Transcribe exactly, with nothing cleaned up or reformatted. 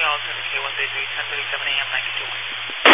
Delta to K one three three, ten thirty-seven A M, nine two one.